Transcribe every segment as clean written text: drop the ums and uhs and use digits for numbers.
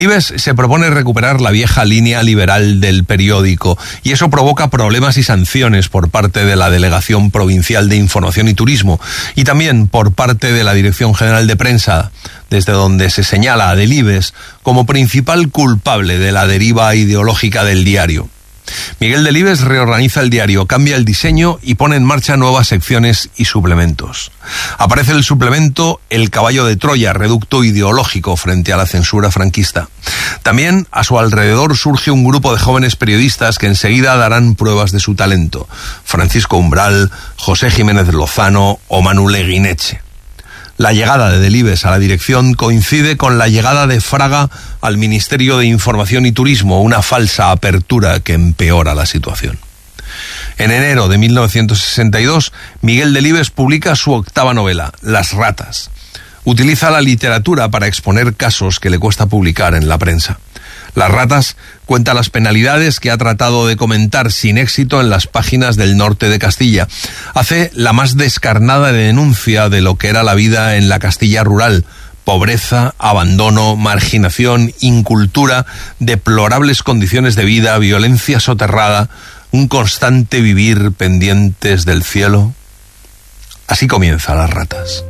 Delibes se propone recuperar la vieja línea liberal del periódico y eso provoca problemas y sanciones por parte de la Delegación Provincial de Información y Turismo y también por parte de la Dirección General de Prensa, desde donde se señala a Delibes como principal culpable de la deriva ideológica del diario. Miguel Delibes reorganiza el diario, cambia el diseño y pone en marcha nuevas secciones y suplementos. Aparece el suplemento El Caballo de Troya, reducto ideológico frente a la censura franquista. También a su alrededor surge un grupo de jóvenes periodistas que enseguida darán pruebas de su talento. Francisco Umbral, José Jiménez Lozano o Manu Leguineche. La llegada de Delibes a la dirección coincide con la llegada de Fraga al Ministerio de Información y Turismo, una falsa apertura que empeora la situación. En enero de 1962, Miguel Delibes publica su octava novela, Las ratas. Utiliza la literatura para exponer casos que le cuesta publicar en la prensa. Las ratas cuenta las penalidades que ha tratado de comentar sin éxito en las páginas del norte de Castilla. Hace la más descarnada denuncia de lo que era la vida en la Castilla rural. Pobreza, abandono, marginación, incultura, deplorables condiciones de vida, violencia soterrada, un constante vivir pendientes del cielo. Así comienza Las ratas.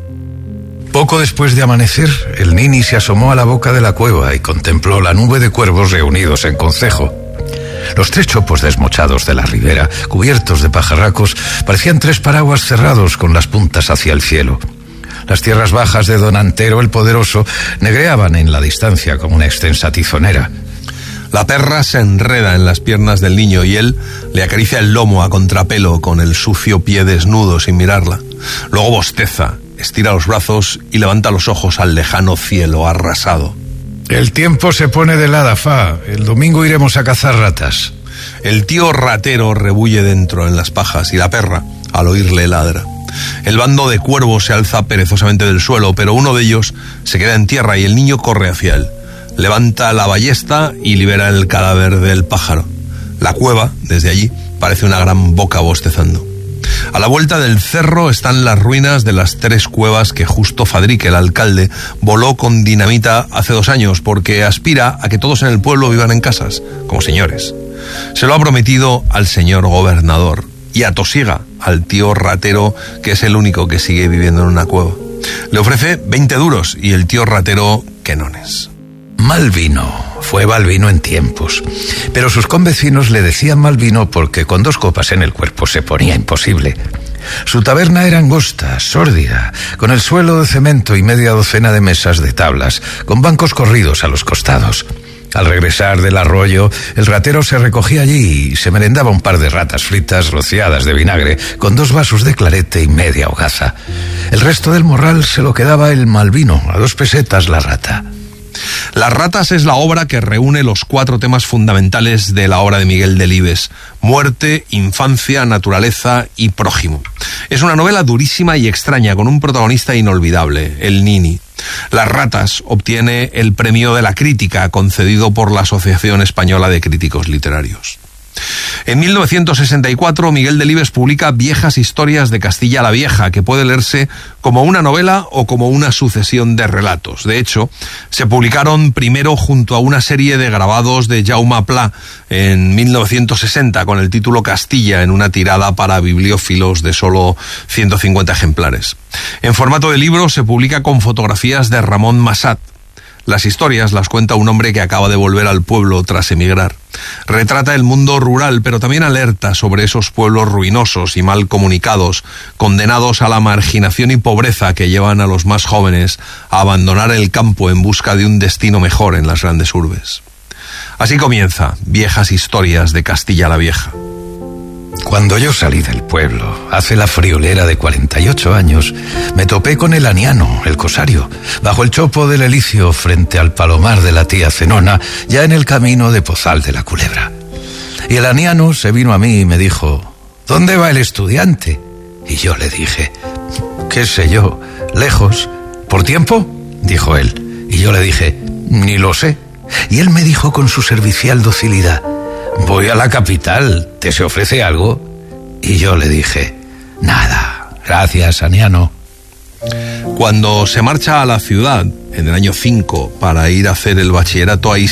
Poco después de amanecer, el Nini se asomó a la boca de la cueva y contempló la nube de cuervos reunidos en concejo. Los tres chopos desmochados de la ribera, cubiertos de pajarracos, parecían tres paraguas cerrados con las puntas hacia el cielo. Las tierras bajas de Don Antero el Poderoso negreaban en la distancia como una extensa tizonera. La perra se enreda en las piernas del niño y él le acaricia el lomo a contrapelo con el sucio pie desnudo sin mirarla. Luego bosteza, estira los brazos y levanta los ojos al lejano cielo arrasado. El tiempo se pone de helada, Fa. El domingo iremos a cazar ratas. El tío ratero rebulle dentro en las pajas y la perra, al oírle, ladra. El bando de cuervos se alza perezosamente del suelo, pero uno de ellos se queda en tierra y el niño corre hacia él. Levanta la ballesta y libera el cadáver del pájaro. La cueva, desde allí, parece una gran boca bostezando. A la vuelta del cerro están las ruinas de las tres cuevas que Justo Fadrique, el alcalde, voló con dinamita hace 2 años porque aspira a que todos en el pueblo vivan en casas, como señores. Se lo ha prometido al señor gobernador y atosiga al tío ratero, que es el único que sigue viviendo en una cueva. Le ofrece 20 duros y el tío ratero quenones. Malvino fue Balbino en tiempos, pero sus convecinos le decían Malvino porque con 2 copas en el cuerpo se ponía imposible. Su taberna era angosta, sórdida, con el suelo de cemento y media docena de mesas de tablas, con bancos corridos a los costados. Al regresar del arroyo, el ratero se recogía allí y se merendaba un par de ratas fritas rociadas de vinagre, con 2 vasos de clarete y media hogaza. El resto del morral se lo quedaba el Malvino, a 2 pesetas la rata. Las ratas es la obra que reúne los 4 temas fundamentales de la obra de Miguel Delibes: muerte, infancia, naturaleza y prójimo. Es una novela durísima y extraña con un protagonista inolvidable, el Nini. Las ratas obtiene el premio de la crítica concedido por la Asociación Española de Críticos Literarios. En 1964, Miguel Delibes publica Viejas historias de Castilla la Vieja, que puede leerse como una novela o como una sucesión de relatos. De hecho, se publicaron primero junto a una serie de grabados de Jaume Pla en 1960 con el título Castilla, en una tirada para bibliófilos de solo 150 ejemplares. En formato de libro se publica con fotografías de Ramón Massat. Las historias las cuenta un hombre que acaba de volver al pueblo tras emigrar. Retrata el mundo rural, pero también alerta sobre esos pueblos ruinosos y mal comunicados, condenados a la marginación y pobreza que llevan a los más jóvenes a abandonar el campo en busca de un destino mejor en las grandes urbes. Así comienza Viejas historias de Castilla la Vieja. Cuando yo salí del pueblo, hace la friolera de 48 años, me topé con el aniano, el cosario, bajo el chopo del Elicio, frente al palomar de la tía Zenona, ya en el camino de Pozal de la Culebra. Y el aniano se vino a mí y me dijo: ¿dónde va el estudiante? Y yo le dije: qué sé yo, lejos. ¿Por tiempo?, dijo él. Y yo le dije: ni lo sé. Y él me dijo con su servicial docilidad: voy a la capital, ¿te se ofrece algo? Y yo le dije: nada, gracias, aniano. Cuando se marcha a la ciudad, en el año 5, para ir a hacer el bachillerato, ahí